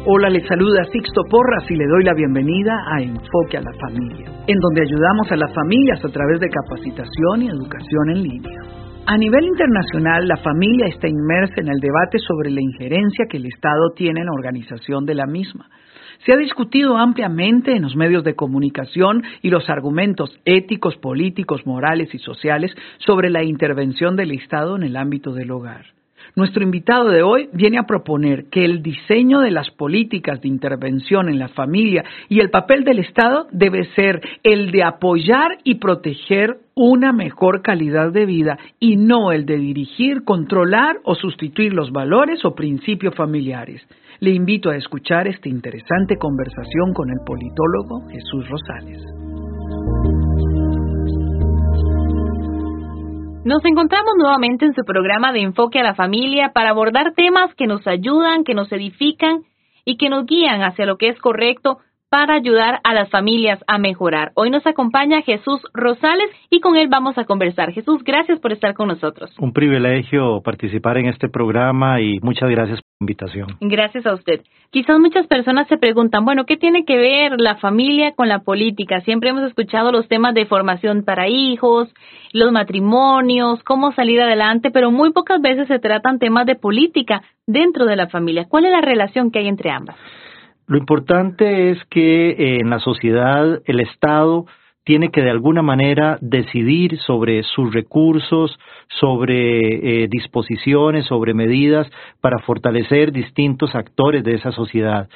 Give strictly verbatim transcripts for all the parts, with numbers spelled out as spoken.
Hola, les saluda Sixto Porras y le doy la bienvenida a Enfoque a la Familia, en donde ayudamos a las familias a través de capacitación y educación en línea. A nivel internacional, la familia está inmersa en el debate sobre la injerencia que el Estado tiene en la organización de la misma. Se ha discutido ampliamente en los medios de comunicación y los argumentos éticos, políticos, morales y sociales sobre la intervención del Estado en el ámbito del hogar. Nuestro invitado de hoy viene a proponer que el diseño de las políticas de intervención en la familia y el papel del Estado debe ser el de apoyar y proteger una mejor calidad de vida y no el de dirigir, controlar o sustituir los valores o principios familiares. Le invito a escuchar esta interesante conversación con el politólogo Jesús Rosales. Nos encontramos nuevamente en su programa de Enfoque a la Familia para abordar temas que nos ayudan, que nos edifican y que nos guían hacia lo que es correcto para ayudar a las familias a mejorar. Hoy nos acompaña Jesús Rosales y con él vamos a conversar. Jesús, gracias por estar con nosotros. Un privilegio participar en este programa y muchas gracias por la invitación. Gracias a usted. Quizás muchas personas se preguntan, bueno, ¿qué tiene que ver la familia con la política? Siempre hemos escuchado los temas de formación para hijos, los matrimonios, cómo salir adelante, pero muy pocas veces se tratan temas de política dentro de la familia. ¿Cuál es la relación que hay entre ambas? Lo importante es que eh, en la sociedad el Estado tiene que de alguna manera decidir sobre sus recursos, sobre eh, disposiciones, sobre medidas para fortalecer distintos actores de esa sociedad.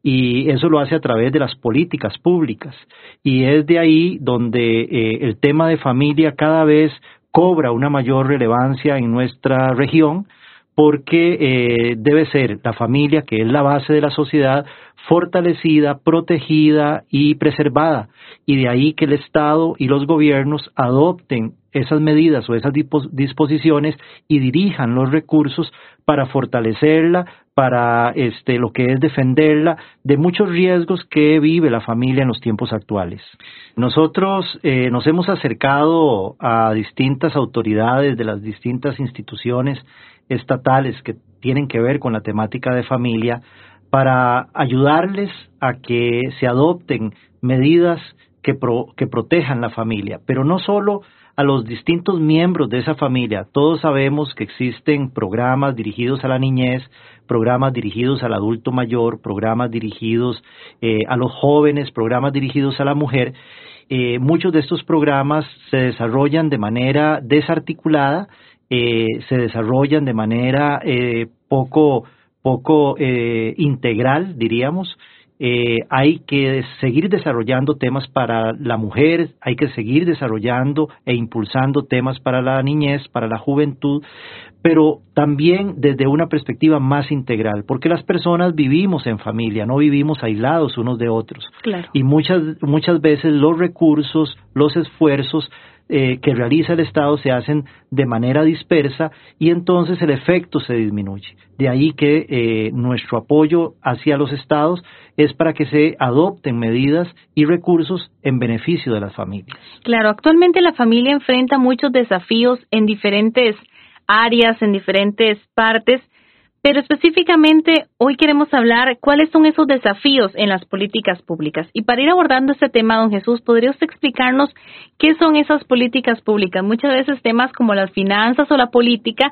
Y eso lo hace a través de las políticas públicas. Y es de ahí donde eh, el tema de familia cada vez cobra una mayor relevancia en nuestra región, porque eh, debe ser la familia, que es la base de la sociedad, fortalecida, protegida y preservada. Y de ahí que el Estado y los gobiernos adopten esas medidas o esas disposiciones y dirijan los recursos para fortalecerla, para este, lo que es defenderla de muchos riesgos que vive la familia en los tiempos actuales. Nosotros eh, nos hemos acercado a distintas autoridades de las distintas instituciones estatales que tienen que ver con la temática de familia para ayudarles a que se adopten medidas que, pro, que protejan la familia, pero no solo a los distintos miembros de esa familia. Todos sabemos que existen programas dirigidos a la niñez, programas dirigidos al adulto mayor, programas dirigidos eh, a los jóvenes, programas dirigidos a la mujer. Eh, muchos de estos programas se desarrollan de manera desarticulada, eh, se desarrollan de manera eh, poco, poco eh, integral, diríamos. Eh, hay que seguir desarrollando temas para la mujer, hay que seguir desarrollando e impulsando temas para la niñez, para la juventud, pero también desde una perspectiva más integral, porque las personas vivimos en familia, no vivimos aislados unos de otros. Claro. Y muchas, muchas veces los recursos, los esfuerzos Eh, que realiza el Estado se hacen de manera dispersa y entonces el efecto se disminuye. De ahí que eh, nuestro apoyo hacia los Estados es para que se adopten medidas y recursos en beneficio de las familias. Claro, actualmente la familia enfrenta muchos desafíos en diferentes áreas, en diferentes partes, pero específicamente hoy queremos hablar cuáles son esos desafíos en las políticas públicas. Y para ir abordando este tema, don Jesús, ¿podría usted explicarnos qué son esas políticas públicas? Muchas veces temas como las finanzas o la política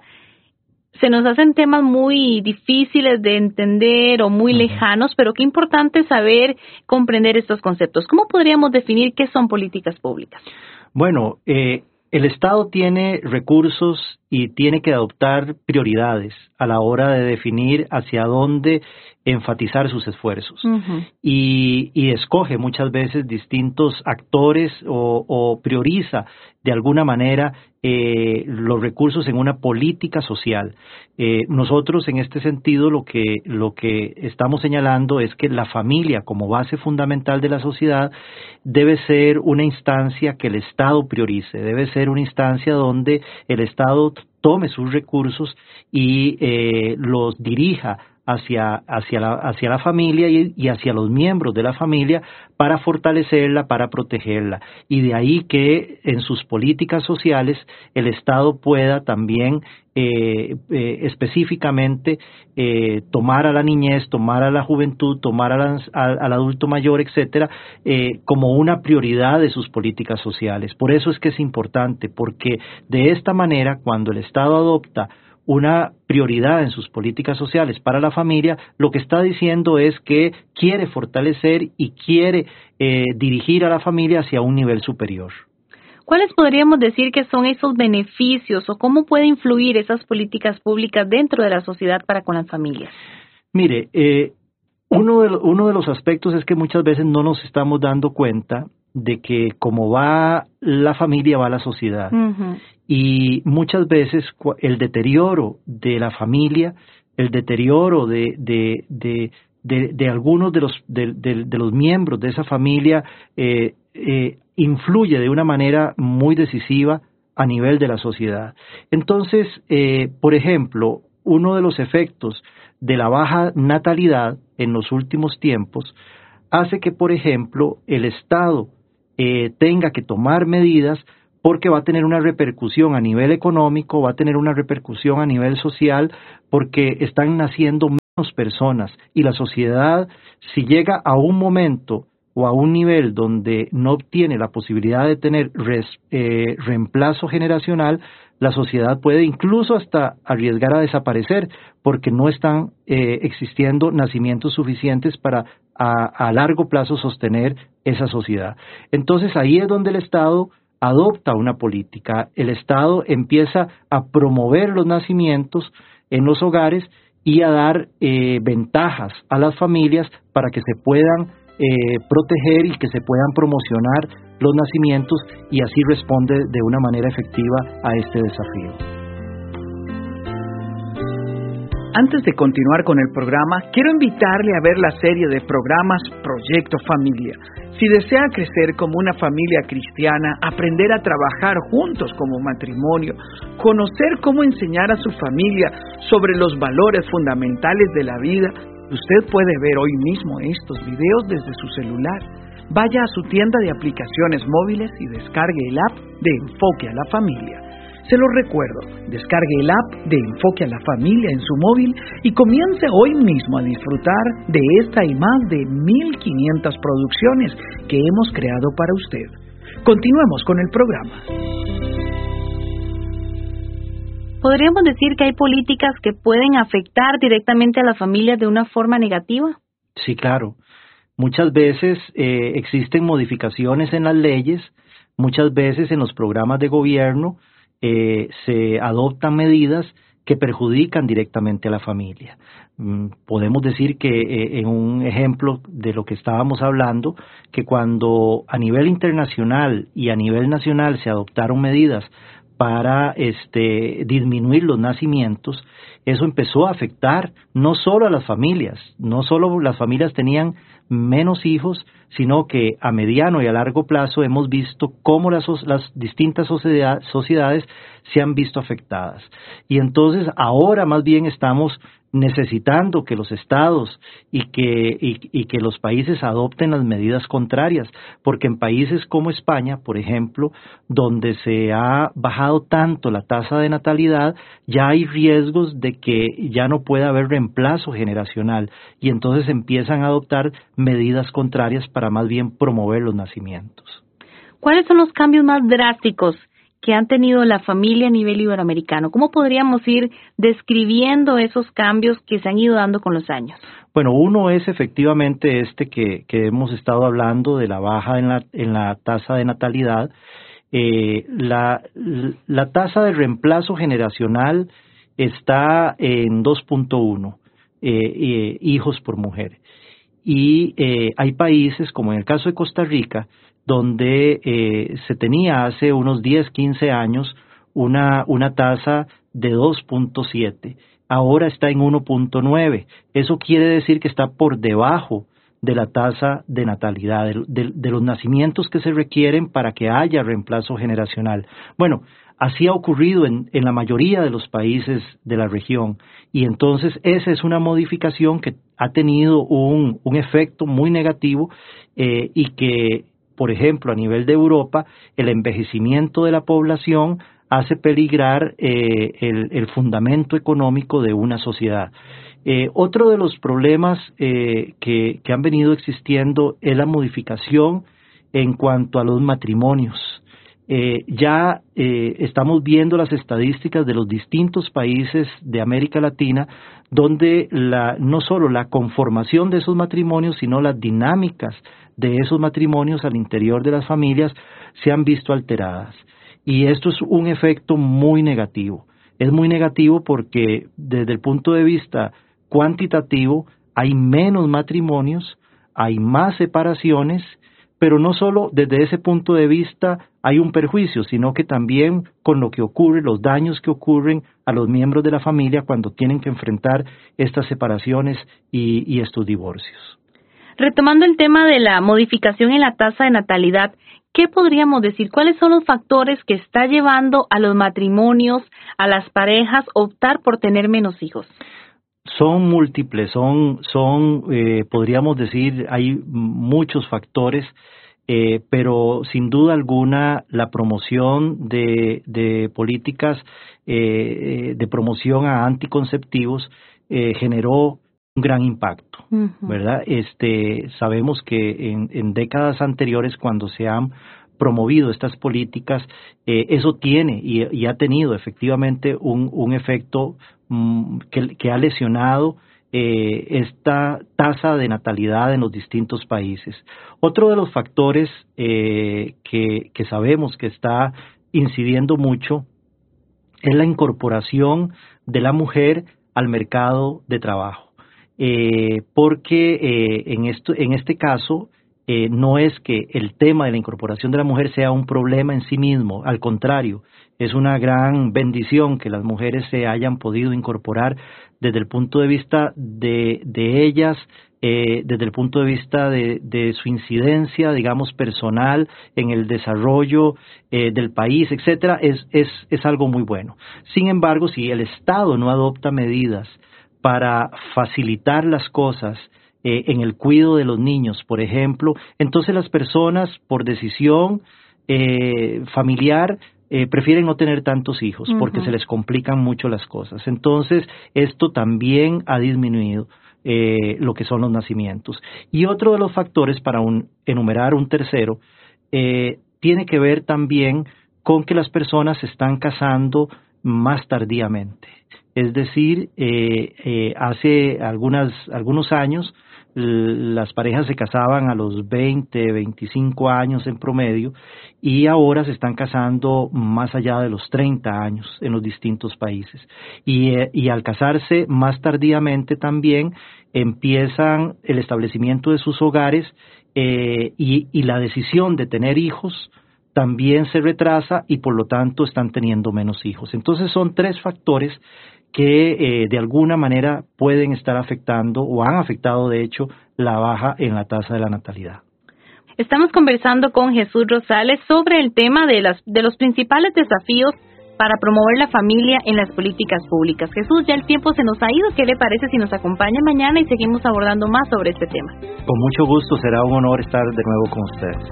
se nos hacen temas muy difíciles de entender o muy uh-huh. lejanos, pero qué importante saber comprender estos conceptos. ¿Cómo podríamos definir qué son políticas públicas? Bueno, eh, el Estado tiene recursos y tiene que adoptar prioridades a la hora de definir hacia dónde enfatizar sus esfuerzos. Uh-huh. y, y escoge muchas veces distintos actores o, o prioriza de alguna manera eh, los recursos en una política social. Eh, nosotros en este sentido lo que, lo que estamos señalando es que la familia como base fundamental de la sociedad debe ser una instancia que el Estado priorice, debe ser una instancia donde el Estado tome sus recursos y eh, los dirija hacia, hacia, la, hacia la familia y, y hacia los miembros de la familia para fortalecerla, para protegerla. Y de ahí que en sus políticas sociales el Estado pueda también eh, eh, específicamente eh, tomar a la niñez, tomar a la juventud, tomar a la, a, al adulto mayor, etcétera, eh, como una prioridad de sus políticas sociales. Por eso es que es importante, porque de esta manera, cuando el Estado adopta una prioridad en sus políticas sociales para la familia, lo que está diciendo es que quiere fortalecer y quiere eh, dirigir a la familia hacia un nivel superior. ¿Cuáles podríamos decir que son esos beneficios o cómo puede influir esas políticas públicas dentro de la sociedad para con las familias? Mire, eh, uno de, uno de los aspectos es que muchas veces no nos estamos dando cuenta de que como va la familia, va la sociedad. Uh-huh. Y muchas veces el deterioro de la familia, el deterioro de, de, de, de, de algunos de los, de, de, de los miembros de esa familia eh, eh, influye de una manera muy decisiva a nivel de la sociedad. Entonces, eh, por ejemplo, uno de los efectos de la baja natalidad en los últimos tiempos hace que, por ejemplo, el Estado eh, tenga que tomar medidas porque va a tener una repercusión a nivel económico, va a tener una repercusión a nivel social, porque están naciendo menos personas y la sociedad, si llega a un momento o a un nivel donde no obtiene la posibilidad de tener res, eh, reemplazo generacional, la sociedad puede incluso hasta arriesgar a desaparecer, porque no están eh, existiendo nacimientos suficientes para a, a largo plazo sostener esa sociedad. Entonces ahí es donde el Estado adopta una política. El Estado empieza a promover los nacimientos en los hogares y a dar eh, ventajas a las familias para que se puedan eh, proteger y que se puedan promocionar los nacimientos, y así responde de una manera efectiva a este desafío. Antes de continuar con el programa, quiero invitarle a ver la serie de programas Proyecto Familia. Si desea crecer como una familia cristiana, aprender a trabajar juntos como matrimonio, conocer cómo enseñar a su familia sobre los valores fundamentales de la vida, usted puede ver hoy mismo estos videos desde su celular. Vaya a su tienda de aplicaciones móviles y descargue el app de Enfoque a la Familia. Se lo recuerdo, descargue el app de Enfoque a la Familia en su móvil y comience hoy mismo a disfrutar de esta y más de mil quinientas producciones que hemos creado para usted. Continuemos con el programa. ¿Podríamos decir que hay políticas que pueden afectar directamente a las familias de una forma negativa? Sí, claro. Muchas veces eh, existen modificaciones en las leyes, muchas veces en los programas de gobierno, Eh, se adoptan medidas que perjudican directamente a la familia. Mm, podemos decir que eh, en un ejemplo de lo que estábamos hablando, que cuando a nivel internacional y a nivel nacional se adoptaron medidas para este, disminuir los nacimientos, eso empezó a afectar no solo a las familias, no solo las familias tenían menos hijos, sino que a mediano y a largo plazo hemos visto cómo las, las distintas sociedad, sociedades se han visto afectadas. Y entonces ahora más bien estamos necesitando que los estados y que, y, y que los países adopten las medidas contrarias, porque en países como España, por ejemplo, donde se ha bajado tanto la tasa de natalidad, ya hay riesgos de que ya no pueda haber reemplazo generacional, y entonces empiezan a adoptar medidas contrarias para más bien promover los nacimientos. ¿Cuáles son los cambios más drásticos que han tenido la familia a nivel iberoamericano? ¿Cómo podríamos ir describiendo esos cambios que se han ido dando con los años? Bueno, uno es efectivamente este que, que hemos estado hablando de la baja en la, en la tasa de natalidad. Eh, la, la tasa de reemplazo generacional está en dos punto uno eh, eh, hijos por mujer. Y eh, hay países, como en el caso de Costa Rica, donde eh, se tenía hace unos diez, quince años una, una tasa de dos punto siete. Ahora está en uno punto nueve. Eso quiere decir que está por debajo de la tasa de natalidad, de, de, de los nacimientos que se requieren para que haya reemplazo generacional. Bueno, Así ha ocurrido en, en la mayoría de los países de la región, y entonces esa es una modificación que ha tenido un, un efecto muy negativo eh, y que, por ejemplo, a nivel de Europa, el envejecimiento de la población hace peligrar eh, el, el fundamento económico de una sociedad. Eh, otro de los problemas eh, que, que han venido existiendo es la modificación en cuanto a los matrimonios. Eh, ya eh, estamos viendo las estadísticas de los distintos países de América Latina, donde la, no solo la conformación de esos matrimonios, sino las dinámicas de esos matrimonios al interior de las familias se han visto alteradas. Y esto es un efecto muy negativo. Es muy negativo porque desde el punto de vista cuantitativo hay menos matrimonios, hay más separaciones, pero no solo desde ese punto de vista hay un perjuicio, sino que también con lo que ocurre, los daños que ocurren a los miembros de la familia cuando tienen que enfrentar estas separaciones y, y estos divorcios. Retomando el tema de la modificación en la tasa de natalidad, ¿qué podríamos decir? ¿Cuáles son los factores que está llevando a los matrimonios, a las parejas, optar por tener menos hijos? Son múltiples, son, son eh, podríamos decir, hay muchos factores, eh, pero sin duda alguna la promoción de, de políticas eh, de promoción a anticonceptivos eh, generó un gran impacto, uh-huh. ¿verdad? Este, sabemos que en, en décadas anteriores, cuando se han promovido estas políticas, eh, eso tiene y, y ha tenido efectivamente un, un efecto mm, que, que ha lesionado eh, esta tasa de natalidad en los distintos países. Otro de los factores eh, que, que sabemos que está incidiendo mucho es la incorporación de la mujer al mercado de trabajo, eh, porque eh, en, esto, en este caso Eh, no es que el tema de la incorporación de la mujer sea un problema en sí mismo, al contrario, es una gran bendición que las mujeres se hayan podido incorporar desde el punto de vista de, de ellas, eh, desde el punto de vista de, de su incidencia, digamos, personal en el desarrollo eh, del país, etcétera, es, es, es algo muy bueno. Sin embargo, si el Estado no adopta medidas para facilitar las cosas, Eh, en el cuidado de los niños, por ejemplo, entonces las personas, por decisión eh, familiar, eh, prefieren no tener tantos hijos, uh-huh. porque se les complican mucho las cosas. Entonces, esto también ha disminuido eh, lo que son los nacimientos. Y otro de los factores, para un, enumerar un tercero, eh, tiene que ver también con que las personas se están casando más tardíamente. Es decir, eh, eh, hace algunas, algunos años, las parejas se casaban a los veinte, veinticinco años en promedio, y ahora se están casando más allá de los treinta años en los distintos países. Y, eh, y al casarse más tardíamente también empiezan el establecimiento de sus hogares eh, y, y la decisión de tener hijos también se retrasa y por lo tanto están teniendo menos hijos. Entonces son tres factores que eh, de alguna manera pueden estar afectando o han afectado de hecho la baja en la tasa de la natalidad. Estamos conversando con Jesús Rosales sobre el tema de, las, de los principales desafíos para promover la familia en las políticas públicas. Jesús, ya el tiempo se nos ha ido. ¿Qué le parece si nos acompaña mañana y seguimos abordando más sobre este tema? Con mucho gusto, será un honor estar de nuevo con ustedes.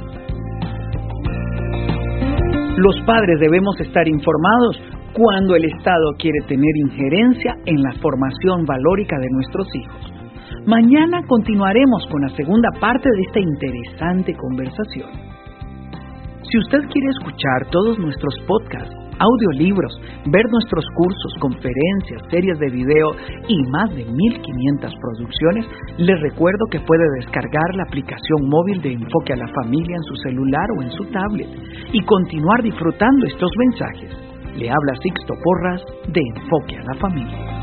Los padres debemos estar informados cuando el Estado quiere tener injerencia en la formación valórica de nuestros hijos. Mañana continuaremos con la segunda parte de esta interesante conversación. Si usted quiere escuchar todos nuestros podcasts, audiolibros, ver nuestros cursos, conferencias, series de video y más de mil quinientas producciones, le recuerdo que puede descargar la aplicación móvil de Enfoque a la Familia en su celular o en su tablet y continuar disfrutando estos mensajes. Le habla Sixto Porras de Enfoque a la Familia.